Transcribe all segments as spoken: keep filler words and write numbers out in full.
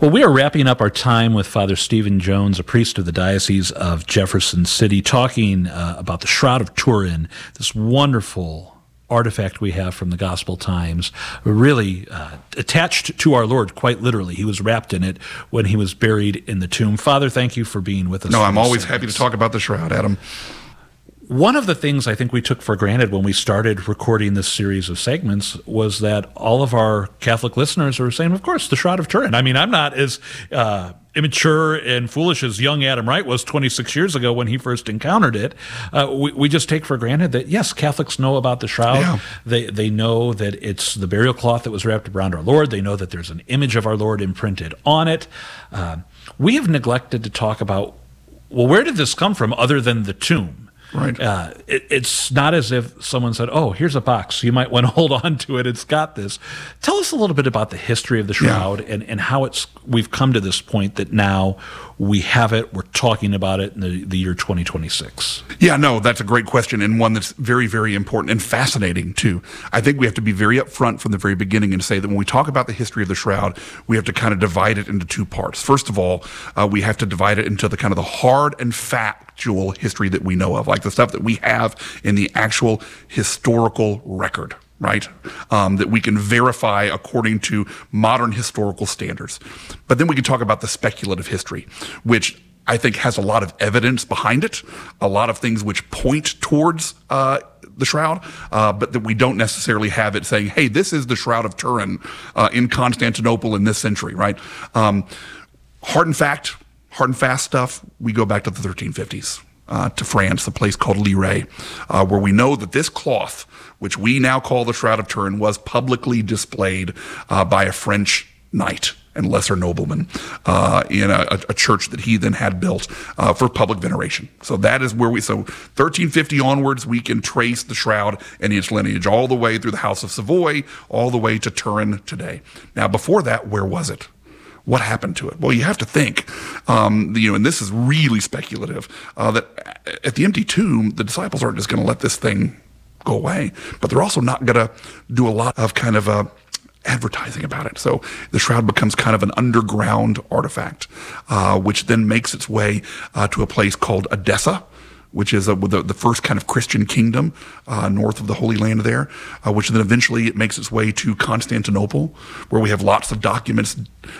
Well, we are wrapping up our time with Father Stephen Jones, a priest of the Diocese of Jefferson City, talking uh, about the Shroud of Turin, this wonderful artifact we have from the Gospel Times, really uh, attached to our Lord, quite literally. He was wrapped in it when he was buried in the tomb. Father, thank you for being with us. No, I'm always happy to talk about the Shroud, Adam. One of the things I think we took for granted when we started recording this series of segments was that all of our Catholic listeners were saying, of course, the Shroud of Turin. I mean, I'm not as uh, immature and foolish as young Adam Wright was twenty-six years ago when he first encountered it. Uh, we, we just take for granted that, yes, Catholics know about the Shroud. Yeah. They, they know that it's the burial cloth that was wrapped around our Lord. They know that there's an image of our Lord imprinted on it. Uh, we have neglected to talk about, well, where did this come from other than the tomb? Right. Uh, it, it's not as if someone said, oh, here's a box. You might want to hold on to it. It's got this. Tell us a little bit about the history of the Shroud yeah. and, and how it's we've come to this point that now we have it. We're talking about it in the, the year twenty twenty-six. Yeah, no, that's a great question and one that's very, very important and fascinating, too. I think we have to be very upfront from the very beginning and say that when we talk about the history of the Shroud, we have to kind of divide it into two parts. First of all, uh, we have to divide it into the kind of the hard and factual history that we know of, like the stuff that we have in the actual historical record, right? Um, that we can verify according to modern historical standards. But then we can talk about the speculative history, which I think has a lot of evidence behind it, a lot of things which point towards uh, the Shroud, uh, but that we don't necessarily have it saying, hey, this is the Shroud of Turin uh, in Constantinople in this century, right? Um, hard and fact, hard and fast stuff, we go back to the thirteen fifties. Uh, to France, a place called Lirey, uh, where we know that this cloth, which we now call the Shroud of Turin, was publicly displayed uh, by a French knight and lesser nobleman uh, in a, a church that he then had built uh, for public veneration. So that is where we, so thirteen fifty onwards, we can trace the Shroud and its lineage all the way through the House of Savoy, all the way to Turin today. Now, before that, where was it? What happened to it? Well, you have to think, um, you know, and this is really speculative, uh, that at the empty tomb, the disciples aren't just going to let this thing go away, but they're also not going to do a lot of kind of uh, advertising about it. So the Shroud becomes kind of an underground artifact, uh, which then makes its way uh, to a place called Edessa, which is a, the, the first kind of Christian kingdom uh, north of the Holy Land there, uh, which then eventually it makes its way to Constantinople, where we have lots of documents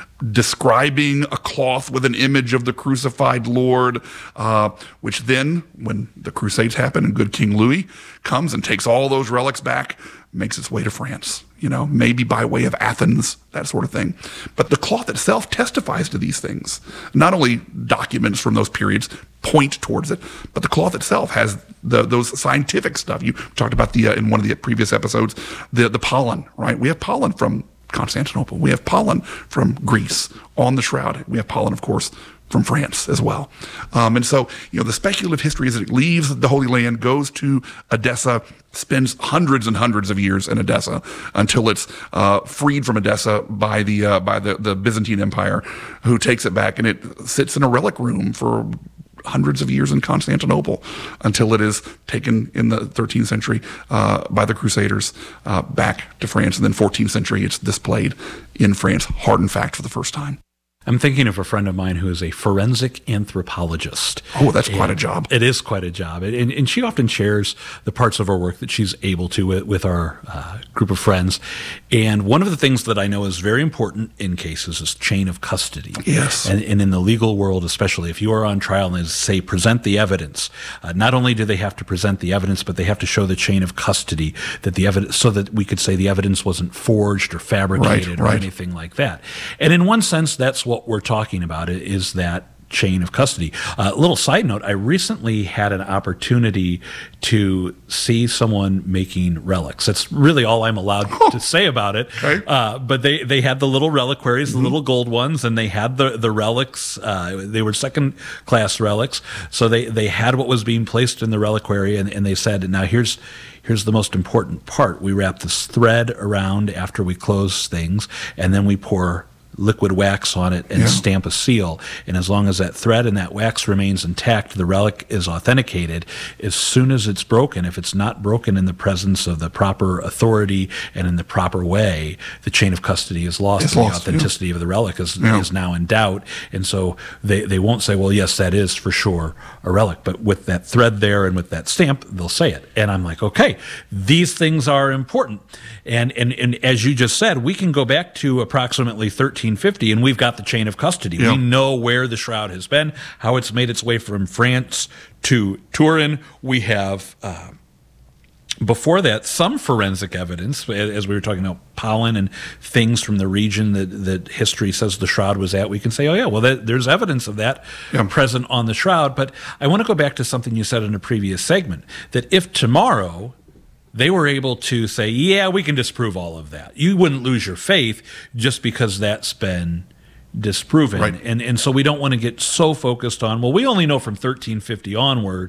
describing a cloth with an image of the crucified Lord, uh, which then, when the Crusades happen and good King Louis comes and takes all those relics back, makes its way to France, you know, maybe by way of Athens, that sort of thing. But the cloth itself testifies to these things. Not only documents from those periods point towards it, but the cloth itself has the, those scientific stuff. You talked about the uh, in one of the previous episodes, the, the pollen, right? We have pollen from Constantinople. We have pollen from Greece on the Shroud. We have pollen, of course, from France as well. Um, and so, you know, the speculative history is that it leaves the Holy Land, goes to Edessa, spends hundreds and hundreds of years in Edessa until it's uh, freed from Edessa by the uh, by the, the Byzantine Empire, who takes it back, and it sits in a relic room for hundreds of years in Constantinople until it is taken in the thirteenth century uh, by the Crusaders uh, back to France. And then fourteenth century, it's displayed in France, hard and fact, for the first time. I'm thinking of a friend of mine who is a forensic anthropologist. Oh, that's quite a job. It is quite a job. And, and she often shares the parts of her work that she's able to with, with our uh, group of friends. And one of the things that I know is very important in cases is chain of custody. Yes. And, and in the legal world, especially, if you are on trial and they say present the evidence, uh, not only do they have to present the evidence, but they have to show the chain of custody that the evidence, so that we could say the evidence wasn't forged or fabricated right, or right. anything like that. And in one sense, that's what we're talking about, is that chain of custody. A uh, little side note, I recently had an opportunity to see someone making relics. That's really all I'm allowed to say about it. Okay. Uh, but they, they had the little reliquaries, Mm-hmm. the little gold ones, and they had the, the relics. Uh, they were second-class relics. So they, they had what was being placed in the reliquary, and, and they said, now here's here's the most important part. We wrap this thread around after we close things, and then we pour liquid wax on it and Yeah. stamp a seal. And as long as that thread and that wax remains intact, the relic is authenticated. As soon as it's broken, if it's not broken in the presence of the proper authority and in the proper way, the chain of custody is lost, It's and lost, the authenticity of the relic is, Yeah. is now in doubt. And so they, they won't say, well, yes, that is for sure a relic. But with that thread there and with that stamp, they'll say it. And I'm like, okay, these things are important. And, and, and as you just said, we can go back to approximately thirteen fifty, and we've got the chain of custody. Yeah. We know where the shroud has been, how it's made its way from France to Turin. We have, uh, before that, some forensic evidence, as we were talking about pollen and things from the region that, that history says the shroud was at. We can say, oh, yeah, well, that, there's evidence of that Yeah. present on the shroud. But I want to go back to something you said in a previous segment, that if tomorrow they were able to say, yeah, we can disprove all of that, you wouldn't lose your faith just because that's been disproven. Right. And and so we don't want to get so focused on, well, we only know from thirteen fifty onward,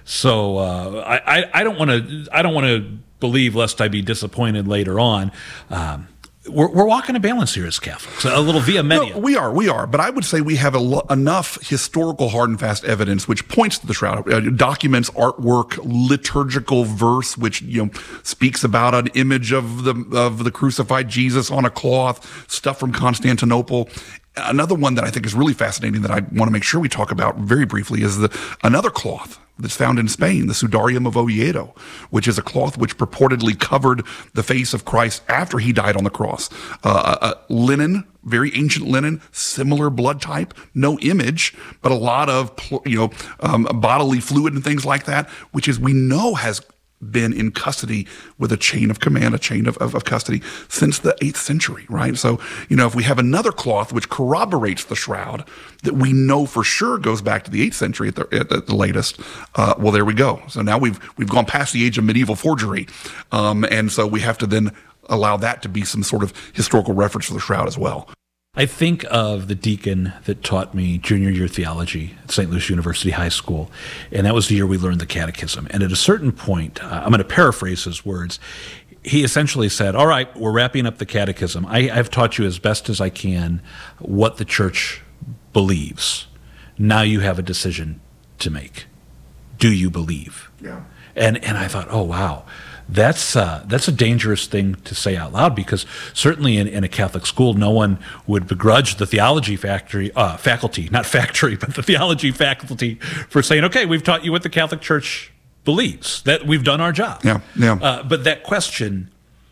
so uh, I, I I don't want to I don't want to believe lest I be disappointed later on. Um, we're, we're walking a balance here as Catholics, a little via media. No, we are, we are. But I would say we have a lo- enough historical hard and fast evidence which points to the shroud, uh, documents, artwork, liturgical verse, which you know speaks about an image of the of the crucified Jesus on a cloth, stuff from Constantinople. Another one that I think is really fascinating that I want to make sure we talk about very briefly is the another cloth that's found in Spain, the Sudarium of Oviedo, which is a cloth which purportedly covered the face of Christ after he died on the cross. Uh, uh, linen, very ancient linen, similar blood type, no image, but a lot of you know um, bodily fluid and things like that, which is we know has been in custody with a chain of command, a chain of, of, of custody since the eighth century, right? So, you know, if we have another cloth which corroborates the shroud that we know for sure goes back to the eighth century at the, at the latest, uh, well, there we go. So now we've we've gone past the age of medieval forgery, um, and so we have to then allow that to be some sort of historical reference for the shroud as well. I think of the deacon that taught me junior year theology at Saint Louis University High School, and that was the year we learned the catechism. And at a certain point, uh, I'm going to paraphrase his words, he essentially said, all right, we're wrapping up the catechism. I, I've taught you as best as I can what the church believes. Now you have a decision to make. Do you believe? Yeah. And and I thought, oh, wow. That's uh, that's a dangerous thing to say out loud, because certainly in, in a Catholic school, no one would begrudge the theology factory, uh, faculty, not factory, but the theology faculty for saying, okay, we've taught you what the Catholic Church believes, that we've done our job. Yeah, yeah. Uh, but that question,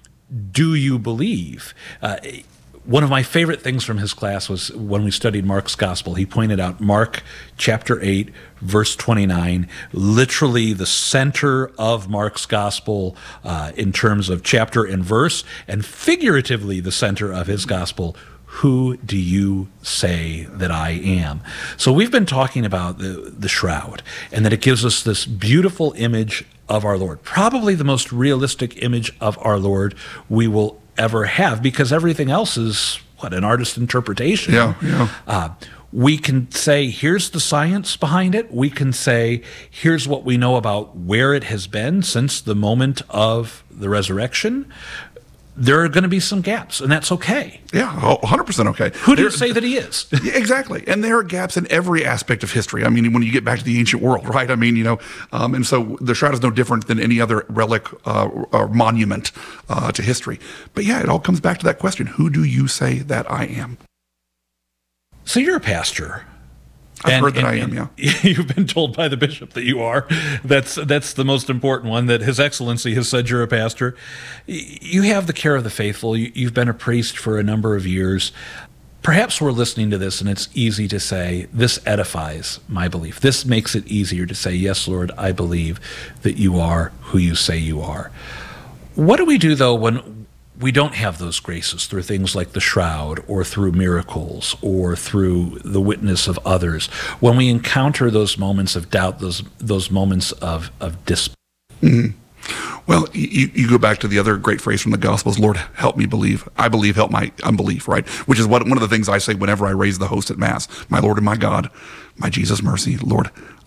do you believe? Uh, One of my favorite things from his class was when we studied Mark's gospel. He pointed out Mark chapter eight, verse twenty-nine, literally the center of Mark's gospel uh, in terms of chapter and verse, and figuratively the center of his gospel. Who do you say that I am? So we've been talking about the, the shroud, and that it gives us this beautiful image of our Lord, probably the most realistic image of our Lord we will ever have, because everything else is what, an artist's interpretation. Yeah, yeah. Uh, we can say, here's the science behind it. We can say, here's what we know about where it has been since the moment of the resurrection. There are going to be some gaps, and that's okay. Yeah, one hundred percent okay. Who do you There- say that he is? Yeah, exactly. And there are gaps in every aspect of history. I mean, when you get back to the ancient world, right? I mean, you know, um, and so the shroud is no different than any other relic uh, or monument uh, to history. But yeah, it all comes back to that question: who do you say that I am? So you're a pastor. I've heard that I am, yeah. You've been told by the bishop that you are. That's that's the most important one, that His Excellency has said you're a pastor. Y- You have the care of the faithful. You- You've been a priest for a number of years. Perhaps we're listening to this and it's easy to say, this edifies my belief. This makes it easier to say, yes, Lord, I believe that you are who you say you are. What do we do, though, when we don't have those graces through things like the shroud, or through miracles, or through the witness of others? When we encounter those moments of doubt, those those moments of, of despair. Mm-hmm. Well, you, you go back to the other great phrase from the Gospels, Lord, help me believe. I believe, help my unbelief, right? Which is what one of the things I say whenever I raise the host at Mass. My Lord and my God, my Jesus, mercy. Lord,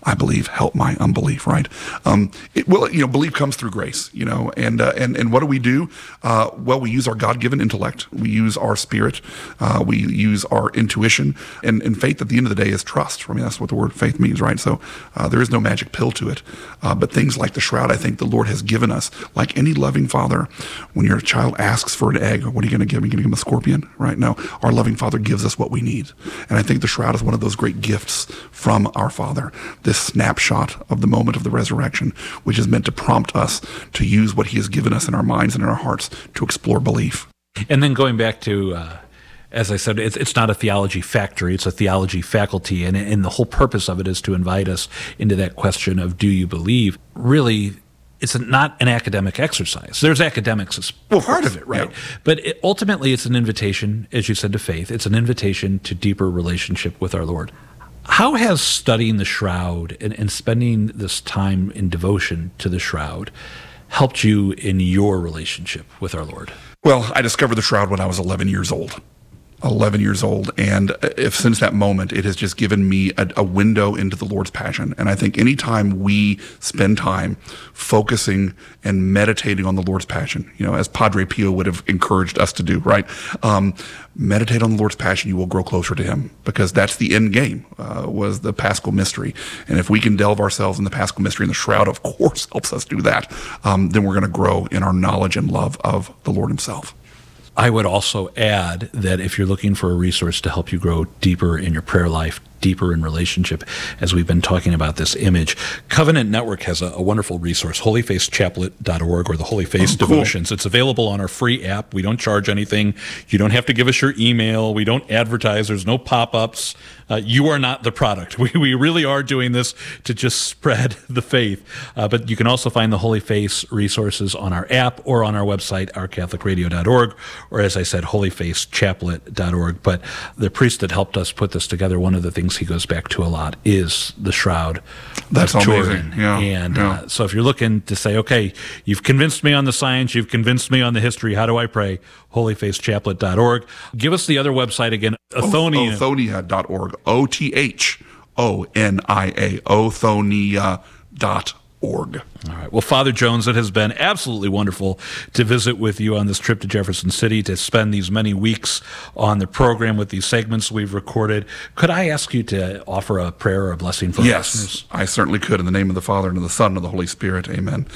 I believe, help my unbelief, right? Um, it, well, you know, belief comes through grace, you know, and uh, and and what do we do? Uh, well, we use our God-given intellect, we use our spirit, uh, we use our intuition, and, and faith at the end of the day is trust. I mean, that's what the word faith means, right? So uh, there is no magic pill to it, uh, but things like the shroud, I think the Lord has given us, like any loving father. When your child asks for an egg, what are you going to give him? Are you going to give him a scorpion, right? No, our loving Father gives us what we need, and I think the shroud is one of those great gifts from our Father. This snapshot of the moment of the resurrection, which is meant to prompt us to use what he has given us in our minds and in our hearts to explore belief. And then going back to, uh, as I said, it's, it's not a theology factory, it's a theology faculty, and, and the whole purpose of it is to invite us into that question of, do you believe? Really, it's a, not an academic exercise. There's academics as well, part of it, right? Yeah. But it, ultimately, it's an invitation, as you said, to faith. It's an invitation to deeper relationship with our Lord. How has studying the shroud and, and spending this time in devotion to the shroud helped you in your relationship with our Lord? Well, I discovered the shroud when I was eleven years old. eleven years old, and if since that moment it has just given me a, a window into the Lord's passion. And I think anytime we spend time focusing and meditating on the Lord's passion, you know, as Padre Pio would have encouraged us to do, right? Um, meditate on the Lord's passion, you will grow closer to him, because that's the end game, uh, was the Paschal mystery. And if we can delve ourselves in the Paschal mystery, and the shroud, of course, helps us do that, um, then we're going to grow in our knowledge and love of the Lord himself. I would also add that if you're looking for a resource to help you grow deeper in your prayer life, deeper in relationship, as we've been talking about this image, Covenant Network has a, a wonderful resource, holy face chaplet dot org, or the Holy Face oh, Devotions. Cool. It's available on our free app. We don't charge anything. You don't have to give us your email. We don't advertise. There's no pop-ups. Uh, you are not the product. We, we really are doing this to just spread the faith. Uh, but you can also find the Holy Face resources on our app or on our website, our catholic radio dot org, or as I said, holy face chaplet dot org. But the priest that helped us put this together, one of the things he goes back to a lot is the shroud. That's of amazing. Yeah, and yeah. Uh, so if you're looking to say, okay, you've convinced me on the science, you've convinced me on the history, how do I pray? holy face chaplet dot org. Give us the other website again, Othonia. Othonia dot org. O T H O N I A. Othonia dot org. All right. Well, Father Jones, it has been absolutely wonderful to visit with you on this trip to Jefferson City, to spend these many weeks on the program with these segments we've recorded. Could I ask you to offer a prayer or a blessing for yes, our listeners? I certainly could. In the name of the Father, and of the Son, and of the Holy Spirit. Amen.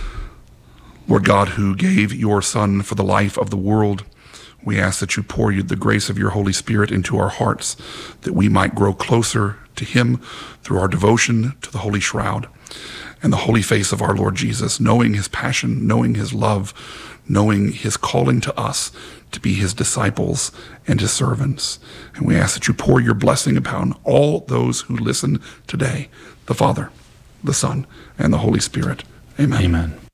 Lord God, who gave your Son for the life of the world, we ask that you pour you the grace of your Holy Spirit into our hearts, that we might grow closer to him through our devotion to the Holy Shroud and the holy face of our Lord Jesus, knowing his passion, knowing his love, knowing his calling to us to be his disciples and his servants. And we ask that you pour your blessing upon all those who listen today, the Father, the Son, and the Holy Spirit. Amen. Amen.